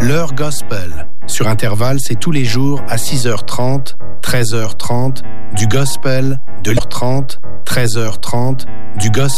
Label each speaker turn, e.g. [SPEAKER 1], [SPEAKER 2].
[SPEAKER 1] l'heure gospel. Sur Intervalle, c'est tous les jours à 6h30, 13h30, du gospel, de 13h30, 13h30, du gospel.